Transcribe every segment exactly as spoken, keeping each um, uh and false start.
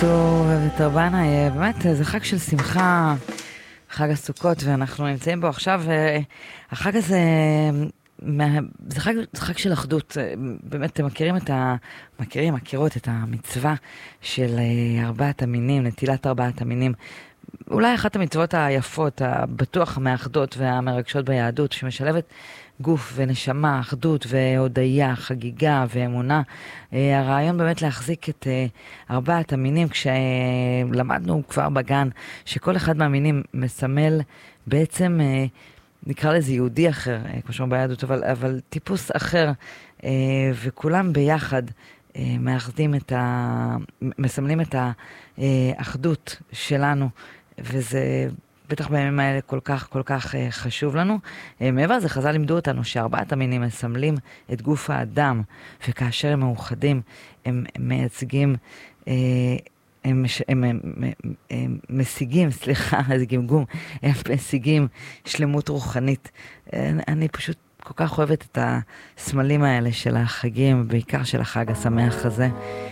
טוב ותרבנה, באמת זה חג של שמחה, חג הסוכות, ואנחנו נמצאים בו עכשיו. החג הזה זה חג, זה חג של אחדות. באמת אתם מכירים את ה... מכירים, מכירות את המצווה של ארבעת המינים, נטילת ארבעת המינים. אולי אחת המצוות היפות, הבטוח המאחדות והמרגשות ביהדות, שמשלבת גוף ונשמה, אחדות והודיה, חגיגה ואמונה. הרעיון באמת להחזיק את ארבעת המינים, כשלמדנו כבר בגן שכל אחד מהמינים מסמל בעצם, נקרא לזה יהודי אחר, כמו שאומר ביהדות, אבל, אבל טיפוס אחר, וכולם ביחד מאחדים את ה... מסמלים את האחדות שלנו, וזה בטח בימים האלה כל כך כל כך חשוב לנו. מעבר לזה, חז"ל לימדו אותנו שארבעת המינים מסמלים את גוף האדם, וכאשר הם מאוחדים הם מייצגים, הם, הם, הם, הם, הם משיגים, סליחה, זה גמגום, הם משיגים שלמות רוחנית. אני פשוט כל כך אוהבת את הסמלים האלה של החגים, בעיקר של החג השמח הזה.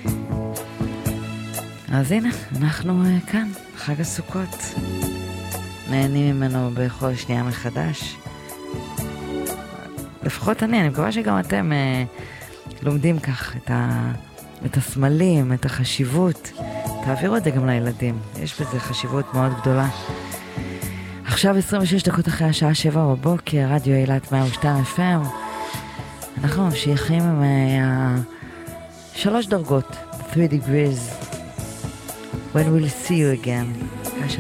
אז הנה, אנחנו כאן, חג הסוכות. נהנים ממנו בכל שנייה מחדש. לפחות אני, אני מקווה שגם אתם אה, לומדים כך את, ה, את הסמלים, את החשיבות. תעבירו את זה גם לילדים. יש בזה חשיבות מאוד גדולה. עכשיו עשרים ושש דקות אחרי השעה שבע בבוקר, רדיו אילת מאה ושתיים אף אם. אנחנו ממשיכים עם השלוש דרגות, three degrees. When we'll see you again.